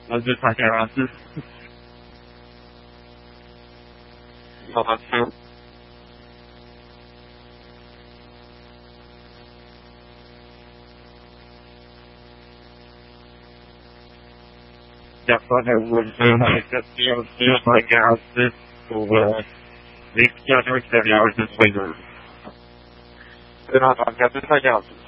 那就大概是好吧，ya fue una excepción, like our physical these other exteriors is later. They're not on campus, I doubt.